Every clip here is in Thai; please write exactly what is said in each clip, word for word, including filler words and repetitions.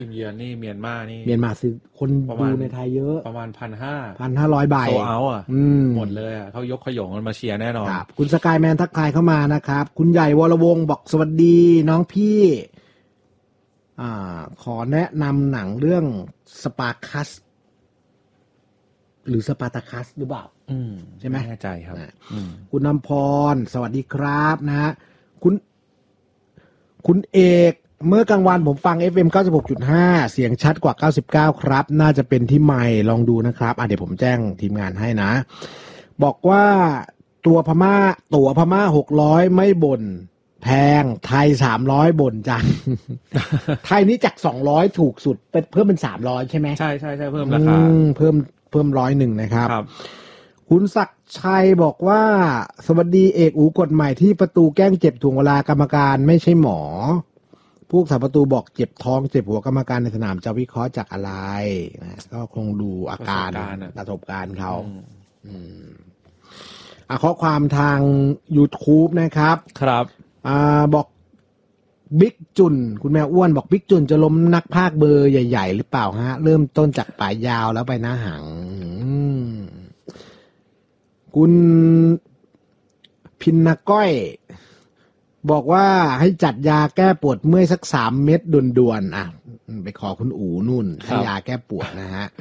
เยือนนี่เมียนมานี่เมียนมาซื้อคนดูในไทยเยอะประมาณ หนึ่งพันห้าร้อยหนึ่งพันห้าร้อย ใบโซเอาอ่ะหมดเลยอ่ะเขายกขยงกันมาเชียร์แน่นอนครับคุณสกายแมนทักทายเข้ามานะครับคุณใหญ่วรวงศ์บอกสวัสดีน้องพี่อ่าขอแนะนำหนังเรื่องสปาร์คัสหรือสปาร์ตาคัสหรือเปล่าใช่ไหมไม่แน่ใจครับคุณนำพรสวัสดีครับนะฮะคุณคุณเอกเมื่อกลางวันผมฟัง เอฟ เอ็ม เก้าสิบหกจุดห้า เสียงชัดกว่าเก้าสิบเก้าครับน่าจะเป็นที่ไมค์ลองดูนะครับอ่ะเดี๋ยวผมแจ้งทีมงานให้นะบอกว่าตัวพม่าตั๋วพม่าหกร้อยไม่บ่นแพงไทยสามร้อยบ่นจัง ไทยนี่จากสองร้อยถูกสุดเป็นเพิ่มเป็นสามร้อยใช่ไหมใช่ใช่ใช่เพิ่มราคาเพิ่มเพิ่มร้อยหนึ่งนะครับคุณศักดิ์ชัยบอกว่าสวัสดีเอกอูกฎใหม่ที่ประตูแกล้งเจ็บถ่วงเวลากรรมการไม่ใช่หมอพวกสาประตูบอกเจ็บท้องเจ็บหัวกรรมการในสนามจะวิเคราะห์จากอะไรนะก็คงดูอาการประสบการณ์เขาอืมอ่ะข้อความทาง YouTube นะครับครับอ่าบอกบิ๊กจุนคุณแมวอ้วนบอกบิ๊กจุนจะล้มนักพากย์เบอร์ใหญ่ๆหรือเปล่าฮะเริ่มต้นจากป่ายาวแล้วไปหน้าหางคุณพินนาก้อยบอกว่าให้จัดยาแก้ปวดเมื่อยสักสามเม็ดด่วนๆอ่ะไปขอคุณอู๋นุ่นให้ยาแก้ปวดนะฮะ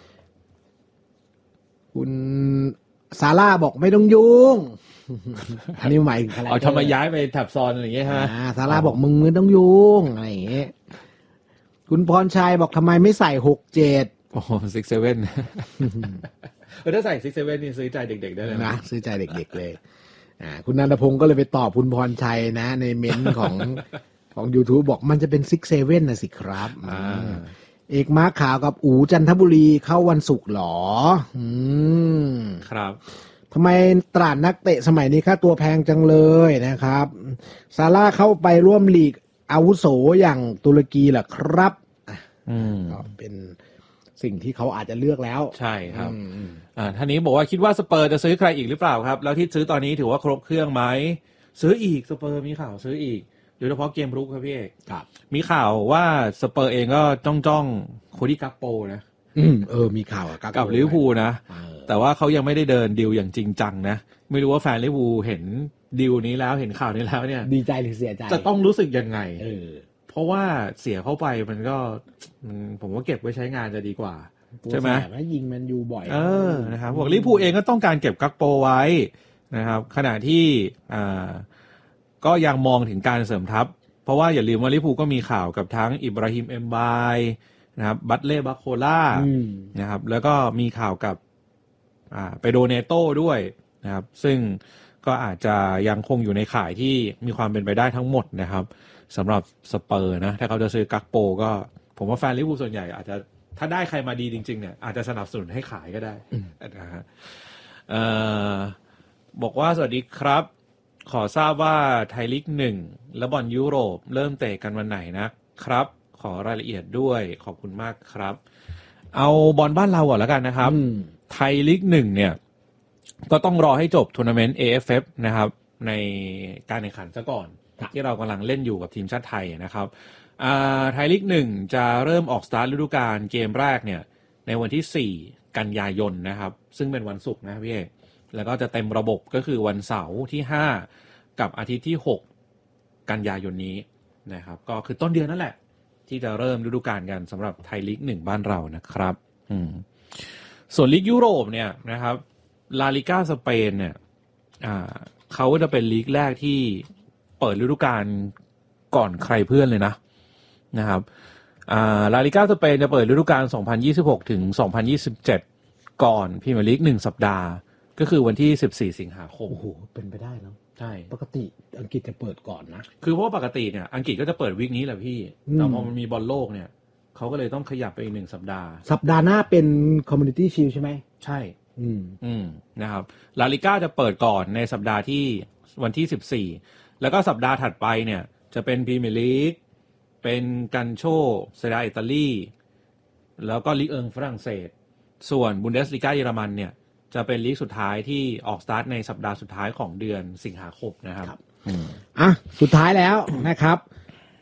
คุณซาร่าบอกไม่ต้องยุ่งอันนี้หมายถึงอะไรเอาทำไมย้ายไปแถบซอนอะไรอย่างเงี้ยฮะอ่าซาร่าบอกมึงไม่ต้องยุ่งอะไรอย่างเงี้ยคุณพรชัยบอกทำไมไม่ใส่หกเจ็ดโอ้ซิกเซเว่นเออถ้าใส่ซิกเซเว่นนี่ซื้อใจเด็กๆได้เลยนะซื้อใจเด็กๆเลยอ่าคุณนันทพงศ์ก็เลยไปตอบคุณพรชัยนะในเมนต์ของของ YouTube บอกมันจะเป็นซิกเซเว่นนะสิครับอ่าเอกม้าขาวกับอู๋จันทบุรีเข้าวันศุกร์หรออืมครับทำไมตราดนักเตะสมัยนี้ค่าตัวแพงจังเลยนะครับซาร่าเข้าไปร่วมลีกอาวุโสอย่างตุรกีเหรอครับอืมก็เป็นสิ่งที่เขาอาจจะเลือกแล้วใช่ครับอ่าท่านนี้บอกว่าคิดว่าสเปอร์จะซื้อใครอีกหรือเปล่าครับแล้วที่ซื้อตอนนี้ถือว่าครบเครื่องไหมซื้ออีกสเปอร์มีข่าวซื้ออีกโดยเฉพาะเกมรุกครับพี่เอกครับมีข่าวว่าสเปอร์เองก็จ้องจ้องโคดี้กักโปนะอืมเออมีข่าวกับกับลิเวอร์พูลนะแต่ว่าเขายังไม่ได้เดินดีลอย่างจริงจังนะไม่รู้ว่าแฟนลิเวอร์พูลเห็นดีลนี้แล้วเห็นข่าวนี้แล้วเนี่ยดีใจหรือเสียใจจะต้องรู้สึกยังไงเออเพราะว่าเสียเข้าไปมันก็มันผมว่าเก็บไว้ใช้งานจะดีกว่าใช่ไหมแล้วยิงมันอยู่บ่อยเออนะครับพวกลิเวอร์พูลเองก็ต้องการเก็บกักโปไว้นะครับขณะที่อ่าก็ยังมองถึงการเสริมทัพเพราะว่าอย่าลืมว่าลิเวอร์พูลก็มีข่าวกับทั้งอิบราฮิมเอ็มบายนะครับบัตเล่บาโคล่านะครับแล้วก็มีข่าวกับอ่าไปโดเนโต้ด้วยนะครับซึ่งก็อาจจะยังคงอยู่ในข่ายที่มีความเป็นไปได้ทั้งหมดนะครับสำหรับสเปอร์นะถ้าเขาจะซื้อกักโปก็ผมว่าแฟนลิเวอร์พูลส่วนใหญ่อาจจะถ้าได้ใครมาดีจริงๆเนี่ยอาจจะสนับสนุนให้ขายก็ได้นะฮะเอ่อบอกว่าสวัสดีครับขอทราบว่าไทยลีกหนึ่งและบอลยุโรปเริ่มเตะกันวันไหนนะครับขอรายละเอียดด้วยขอบคุณมากครับเอาบอลบ้านเราก่อนแล้วกันนะครับไทยลีกหนึ่งเนี่ยก็ต้องรอให้จบทัวร์นาเมนต์ เอ เอฟ เอฟ นะครับในการแข่งขันซะก่อนที่เรากำลังเล่นอยู่กับทีมชาติไทยนะครับไทยลีกหนึ่งจะเริ่มออกสตาร์ทฤดูกาลเกมแรกเนี่ยในวันที่สี่กันยายนนะครับซึ่งเป็นวันศุกร์นะพี่เอกแล้วก็จะเต็มระบบก็คือวันเสาร์ที่ห้ากับอาทิตย์ที่หกกันยายนนี้นะครับก็คือต้นเดือนนั่นแหละที่จะเริ่มฤดูกาลกันสำหรับไทยลีกหนึ่งบ้านเรานะครับอืมส่วนลีกยุโรปเนี่ยนะครับลาลิก้าสเปนเนี่ยอ่าเขาจะเป็นลีกแรกที่เปิดฤดูกาลก่อนใครเพื่อนเลยนะนะครับอ่าลาลิก้าสเปนจะเปิดฤดูกาลสองพันยี่สิบหกถึงสองพันยี่สิบเจ็ดก่อนพรีเมียร์ลีกหนึ่งสัปดาห์ก็คือวันที่สิบสี่สิงหาคมโอ้โหเป็นไปได้เนาะใช่ปกติอังกฤษจะเปิดก่อนนะคือเพราะว่าปกติเนี่ยอังกฤษก็จะเปิดวีคนี้แหละพี่แต่พอมันมีบอลโลกเนี่ยเขาก็เลยต้องขยับไปอีกหนึ่งสัปดาห์สัปดาห์หน้าเป็นคอมมูนิตี้ชิลใช่ไหมใช่อืมอืมนะครับลาลิก้าจะเปิดก่อนในสัปดาห์ที่วันที่สิบสี่แล้วก็สัปดาห์ถัดไปเนี่ยจะเป็นพรีเมียร์ลีกเป็นกันโชเซเรียอิตาลีแล้วก็ลีกเอิงฝรั่งเศสส่วนบุนเดสลีกาเยอรมันเนี่ยจะเป็นลีกสุดท้ายที่ออกสตาร์ทในสัปดาห์สุดท้ายของเดือนสิงหาคมนะครับอ่ะสุดท้ายแล้วนะครับ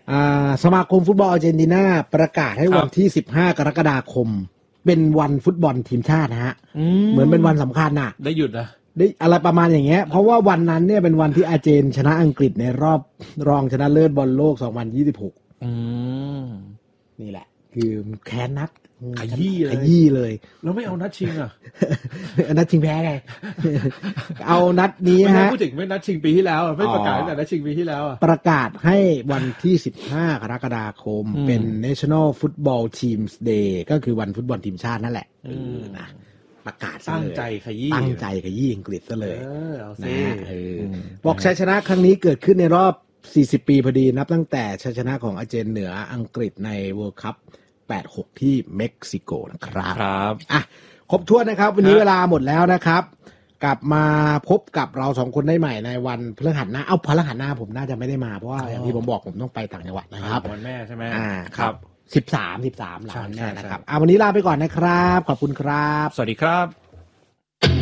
อ่าสมาคมฟุตบอลอาร์เจนตินาประกาศให้วันที่สิบห้ากรกฎาคมเป็นวันฟุตบอลทีมชาตินะฮะเหมือนเป็นวันสำคัญน่ะได้หยุดนะได้อะไรประมาณอย่างเงี้ยเพราะว่าวันนั้นเนี่ยเป็นวันที่อาร์เจนชนะอังกฤษในรอบรองชนะเลิศบอลโลกสองพันยี่สิบหกอืมนี่แหละคือแค้นนัดขยี้เลยขยี้เลยแล้วไม่เอานัดชิงอ่ะนัดชิงแพ้ไง เอานัดนี้ฮะไม่พูดถึงไม่นัดชิงปีที่แล้วไม่ประกาศแต่นัดชิงปีที่แล้วประกาศให้วันที่สิบห้ากรกฎาคมเป็น National Football Teams Day ก็คือวันฟุตบอลทีมชาตินั่นแหละนะประกาศตั้งใจขยี้ตั้งใจขยี้อังกฤษซะเลยเออเอาสิบอกชัยชนะครั้งนี้เกิดขึ้นในรอบสี่สิบปีพอดีนับตั้งแต่ชัยชนะของอาร์เจนเหนืออังกฤษใน World Cup แปดหกที่เม็กซิโกนะครับครับอ่ะครบถ้วนนะครับวันนี้เวลาหมดแล้วนะครับกลับมาพบกับเราสองคนได้ใหม่ในวันพฤหัสหน้าเอาพฤหัสหน้าผมน่าจะไม่ได้มาเพราะว่าอย่างที่ผมบอกผมต้องไปต่างจังหวัดนะครับวันแม่ใช่ไหมอ่าครับสิบสาม สิบสามหลังแม่นะครับอ่ะวันนี้ลาไปก่อนนะครับขอบคุณครับสวัสดีครับ